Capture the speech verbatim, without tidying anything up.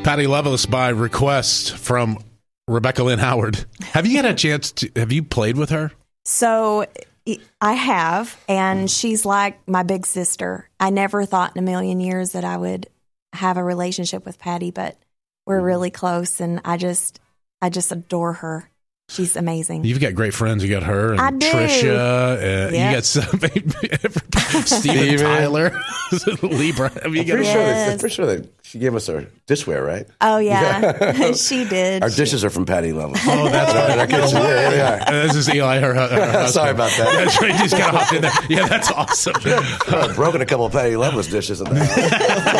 Patty Loveless by request from Rebecca Lynn Howard. Have you had a chance to, have you played with her? So I have, and she's like my big sister. I never thought in a million years that I would have a relationship with Patty, but we're really close, and I just, I just adore her. She's amazing. You've got great friends. You got her and I do. Trisha. Uh, Yep. You got some, Steven Tyler, Libra. Have you I'm got pretty, sure that, Yes. I'm pretty sure that she gave us our dishware, right? Oh, yeah. She did. Our dishes are from Patty Loveless. Oh, that's right. Our kitchen. Yeah, yeah, they are. Uh, This is Eli, her, her husband. Sorry about that. That's right. Just kind of hopped in there. Yeah, that's awesome. I've broken a couple of Patty Loveless dishes in the house.